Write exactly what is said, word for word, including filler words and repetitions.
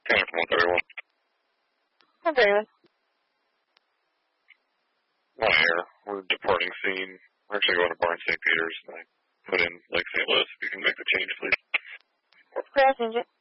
Tanner from one thirty-one. Hi, David. On air. We're departing scene. We're actually going to Barnes Saint Peter's. And I put in Lake Saint Louis. If you can make the change, please. Let's crash engine.